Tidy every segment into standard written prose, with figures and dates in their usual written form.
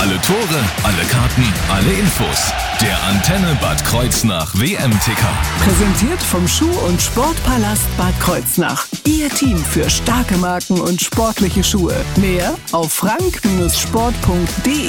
Alle Tore, alle Karten, alle Infos. Der Antenne Bad Kreuznach WM-Ticker. Präsentiert vom Schuh- und Sportpalast Bad Kreuznach. Ihr Team für starke Marken und sportliche Schuhe. Mehr auf frank-sport.de.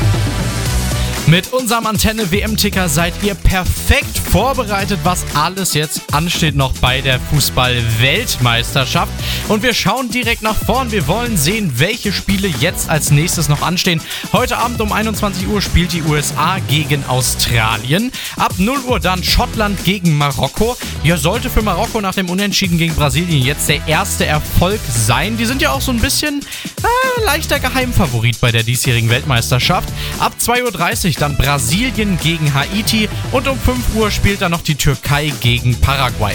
Mit unserem Antenne-WM-Ticker seid ihr perfekt vorbereitet, was alles jetzt ansteht noch bei der Fußball-Weltmeisterschaft. Und wir schauen direkt nach vorn. Wir wollen sehen, welche Spiele jetzt als nächstes noch anstehen. Heute Abend um 21 Uhr spielt die USA gegen Australien. Ab 0 Uhr dann Schottland gegen Marokko. Ja, sollte für Marokko nach dem Unentschieden gegen Brasilien jetzt der erste Erfolg sein. Die sind ja auch so ein bisschen leichter Geheimfavorit bei der diesjährigen Weltmeisterschaft. Ab 2.30 Uhr dann Brasilien gegen Haiti und um 5 Uhr spielt dann noch die Türkei gegen Paraguay.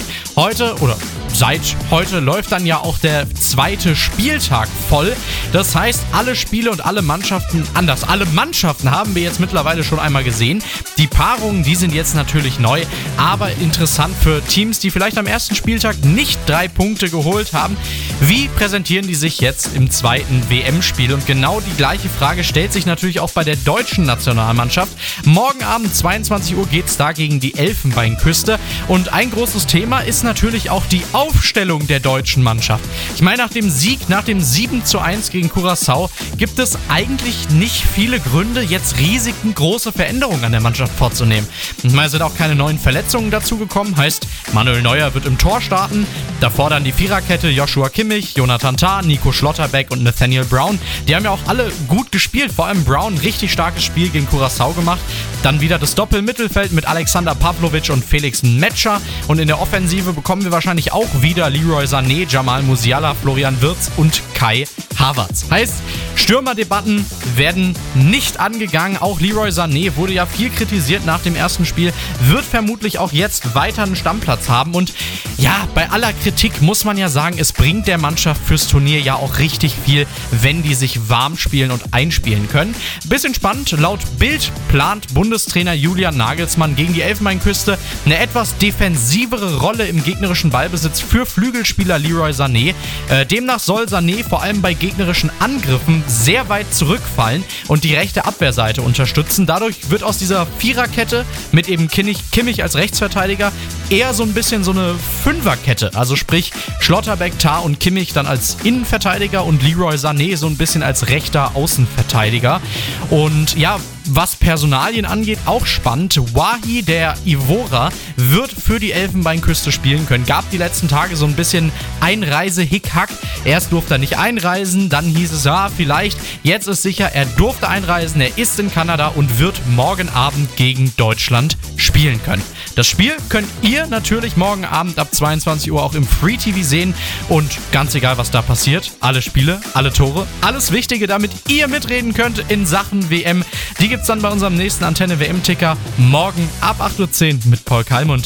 Seit heute läuft dann ja auch der zweite Spieltag voll. Das heißt, alle Spiele und alle Mannschaften haben wir jetzt mittlerweile schon einmal gesehen. Die Paarungen, die sind jetzt natürlich neu, aber interessant für Teams, die vielleicht am ersten Spieltag nicht 3 Punkte geholt haben. Wie präsentieren die sich jetzt im zweiten WM-Spiel? Und genau die gleiche Frage stellt sich natürlich auch bei der deutschen Nationalmannschaft. Morgen Abend 22 Uhr geht es da gegen die Elfenbeinküste. Und ein großes Thema ist natürlich auch die Aufstellung der deutschen Mannschaft. Ich meine, nach dem Sieg, nach dem 7:1 gegen Curaçao, gibt es eigentlich nicht viele Gründe, jetzt große Veränderungen an der Mannschaft vorzunehmen. Ich meine, es sind auch keine neuen Verletzungen dazugekommen. Heißt, Manuel Neuer wird im Tor starten. Davor dann die Viererkette Joshua Kimmich, Jonathan Tah, Nico Schlotterbeck und Nathaniel Brown. Die haben ja auch alle gut gespielt. Vor allem Brown, richtig starkes Spiel gegen Curaçao gemacht. Dann wieder das Doppelmittelfeld mit Alexander Pavlovic und Felix Metscher. Und in der Offensive bekommen wir wahrscheinlich auch wieder Leroy Sané, Jamal Musiala, Florian Wirtz und Kai Havertz. Heißt, Stürmerdebatten werden nicht angegangen. Auch Leroy Sané wurde ja viel kritisiert nach dem ersten Spiel, wird vermutlich auch jetzt weiter einen Stammplatz haben. Und ja, bei aller Kritik muss man ja sagen, es bringt der Mannschaft fürs Turnier ja auch richtig viel, wenn die sich warm spielen und einspielen können. Bisschen spannend, laut Bild plant Bundestrainer Julian Nagelsmann gegen die Elfenbeinküste eine etwas defensivere Rolle im gegnerischen Ballbesitz für Flügelspieler Leroy Sané. Demnach soll Sané vor allem bei gegnerischen Angriffen sehr weit zurückfallen und die rechte Abwehrseite unterstützen. Dadurch wird aus dieser Viererkette mit eben Kimmich als Rechtsverteidiger eher so ein bisschen so eine Fünferkette. Also sprich Schlotterbeck, Tah und Kimmich dann als Innenverteidiger und Leroy Sané so ein bisschen als rechter Außenverteidiger. Und ja, was Personalien angeht, auch spannend. Wahi, der Ivora, wird für die Elfenbeinküste spielen können. Gab die letzten Tage so ein bisschen Einreise-Hickhack. Erst durfte er nicht einreisen, dann hieß es, ja, vielleicht. Jetzt ist sicher, er durfte einreisen, er ist in Kanada und wird morgen Abend gegen Deutschland spielen können. Das Spiel könnt ihr natürlich morgen Abend ab 22 Uhr auch im Free TV sehen. Und ganz egal, was da passiert, alle Spiele, alle Tore, alles Wichtige, damit ihr mitreden könnt in Sachen WM. Die gibt's dann bei unserem nächsten Antenne-WM-Ticker morgen ab 8.10 Uhr mit Paul Kalmund.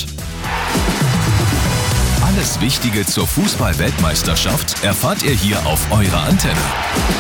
Alles Wichtige zur Fußball-Weltmeisterschaft erfahrt ihr hier auf eurer Antenne.